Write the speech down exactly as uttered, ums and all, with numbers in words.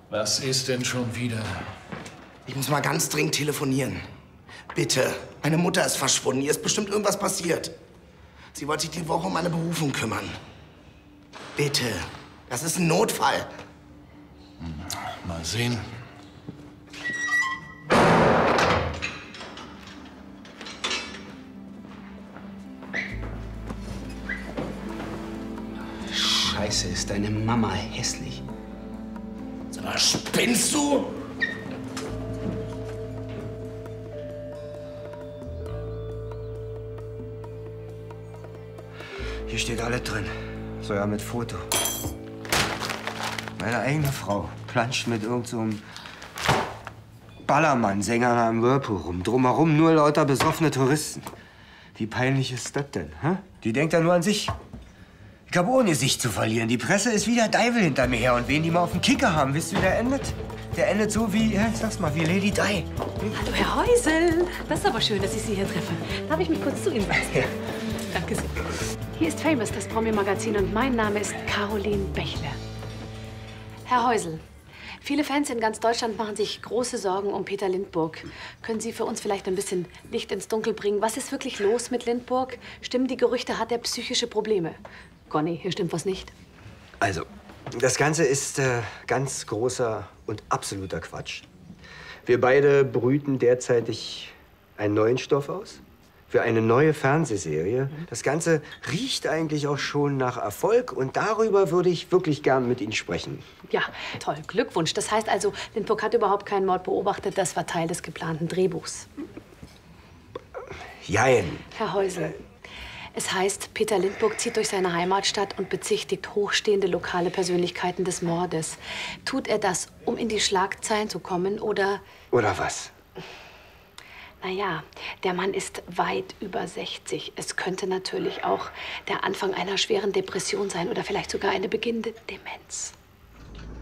Was ist denn schon wieder? Ich muss mal ganz dringend telefonieren. Bitte. Meine Mutter ist verschwunden. Ihr ist bestimmt irgendwas passiert. Sie wollte sich die Woche um meine Berufung kümmern. Bitte. Das ist ein Notfall. Mal sehen. Scheiße, ist deine Mama hässlich. Sag mal, spinnst du? Hier steht alles drin. Sogar mit Foto. Meine eigene Frau planscht mit irgendeinem so Ballermann-Sänger am Whirlpool rum. Drumherum nur lauter besoffene Touristen. Wie peinlich ist das denn? Hä? Die denkt ja nur an sich. Ich habe ohne sich zu verlieren. Die Presse ist wie der Deivel hinter mir her. Und wen die mal auf den Kicker haben, wisst ihr, wie der endet? Der endet so wie, ja, ich sag's mal, wie Lady Di. Hm? Hallo, Herr Häusel. Das ist aber schön, dass ich Sie hier treffe. Darf ich mich kurz zu Ihnen setzen? Ja. Danke sehr. Hier ist Famous, das Promi-Magazin, und mein Name ist Caroline Bächle. Herr Häusel, viele Fans in ganz Deutschland machen sich große Sorgen um Peter Lindburg. Können Sie für uns vielleicht ein bisschen Licht ins Dunkel bringen? Was ist wirklich los mit Lindburg? Stimmen die Gerüchte, hat er psychische Probleme? Conny, hier stimmt was nicht. Also, das Ganze ist äh, ganz großer und absoluter Quatsch. Wir beide brüten derzeitig einen neuen Stoff aus für eine neue Fernsehserie. Das Ganze riecht eigentlich auch schon nach Erfolg und darüber würde ich wirklich gern mit Ihnen sprechen. Ja, toll. Glückwunsch. Das heißt also, Lindburg hat überhaupt keinen Mord beobachtet. Das war Teil des geplanten Drehbuchs. Jein. Herr Häusel, es heißt, Peter Lindburg zieht durch seine Heimatstadt und bezichtigt hochstehende lokale Persönlichkeiten des Mordes. Tut er das, um in die Schlagzeilen zu kommen, oder... Oder was? Naja, der Mann ist weit über sechzig. Es könnte natürlich auch der Anfang einer schweren Depression sein oder vielleicht sogar eine beginnende Demenz.